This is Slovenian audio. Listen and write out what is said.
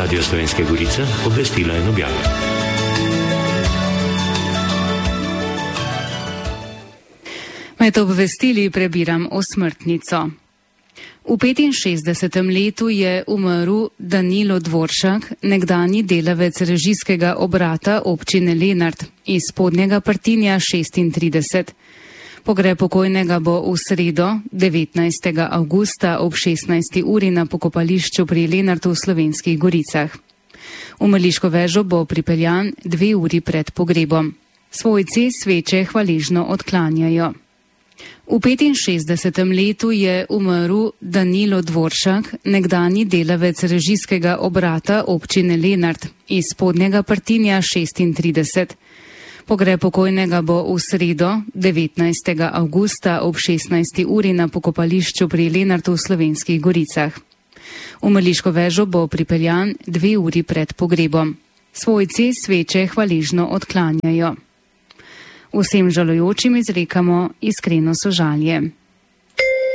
Radio Slovenske Gorice obvestila in objava. Med obvestili prebiram osmrtnico. V 65. letu je umrl Danilo Dvoršak, nekdanji delavec režijskega obrata občine Lenart iz Spodnjega Partinja 36. Pogreb pokojnega bo v sredo, 19. avgusta ob 16. uri na pokopališču pri Lenartu v Slovenskih Goricah. V Mrliško vežo bo pripeljan 2 uri pred pogrebom. Svojci sveče hvaležno odklanjajo. V 65. letu je umrl Danilo Dvoršak, nekdanji delavec režijskega obrata občine Lenart iz Spodnjega Partinja 36. Pogreb pokojnega bo v sredo, 19. avgusta ob 16. uri na pokopališču pri Lenartu v Slovenskih Goricah. V Mrliško vežo bo pripeljan 2 uri pred pogrebom. Svojci sveče hvaležno odklanjajo. Vsem žalujočim izrekamo iskreno sožalje.